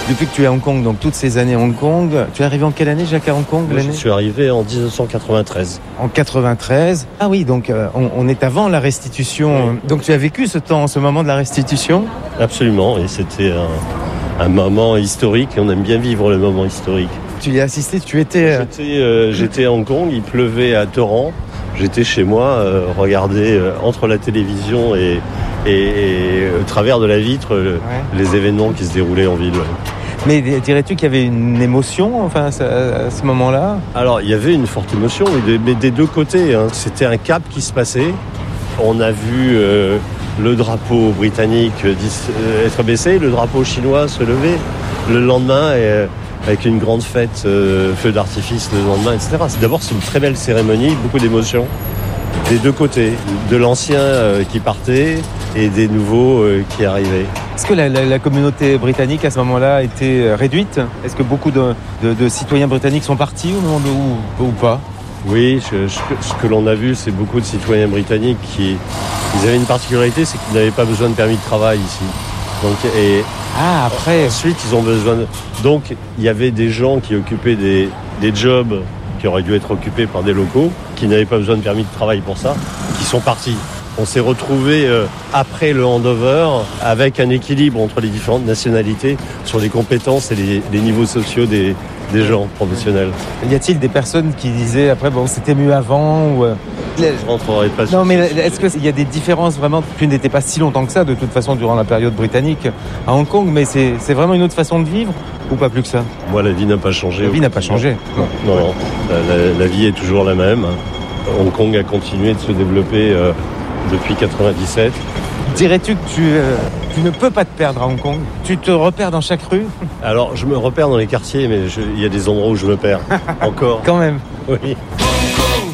Depuis que tu es à Hong Kong, donc toutes ces années à Hong Kong, tu es arrivé en quelle année, Jacques, à Hong Kong? Je suis arrivé en 1993. En 93. Ah oui, donc on est avant la restitution. Oui. Donc tu as vécu ce moment de la restitution? Absolument, et c'était un moment historique. On aime bien vivre le moment historique. Tu y as assisté, tu étais... J'étais à Hong Kong, il pleuvait à torrent. J'étais chez moi, regarder entre la télévision et au travers de la vitre les événements qui se déroulaient en ville. Mais dirais-tu qu'il y avait une émotion à ce moment-là? Alors, il y avait une forte émotion, mais des deux côtés. Hein. C'était un cap qui se passait. On a vu le drapeau britannique être baissé, le drapeau chinois se lever. Le lendemain, avec une grande fête, feu d'artifice le lendemain, etc. D'abord, c'est une très belle cérémonie, beaucoup d'émotions. Des deux côtés, de l'ancien qui partait et des nouveaux qui arrivaient. Est-ce que la communauté britannique à ce moment-là était réduite? Est-ce que beaucoup de citoyens britanniques sont partis au moment ou pas? Oui, ce que l'on a vu, c'est beaucoup de citoyens britanniques ils avaient une particularité, c'est qu'ils n'avaient pas besoin de permis de travail ici. Donc, après. Ensuite, ils ont besoin Donc, il y avait des gens qui occupaient des jobs qui auraient dû être occupés par des locaux, qui n'avaient pas besoin de permis de travail pour ça, qui sont partis. On s'est retrouvés après le handover avec un équilibre entre les différentes nationalités sur les compétences et les niveaux sociaux des gens professionnels. Y a-t-il des personnes qui disaient après c'était mieux avant ou Je rentrerai pas sur Non, mais est-ce qu'il y a des différences vraiment? Tu n'étais pas si longtemps que ça, de toute façon, durant la période britannique à Hong Kong, mais c'est vraiment une autre façon de vivre ou pas plus que ça? Moi, la vie n'a pas changé. La vie n'a pas changé. Non. La vie est toujours la même. Hong Kong a continué de se développer depuis 97. Dirais-tu que tu ne peux pas te perdre à Hong Kong? Tu te repères dans chaque rue? Alors, je me repère dans les quartiers, mais il y a des endroits où je me perds. Encore. Quand même. Oui.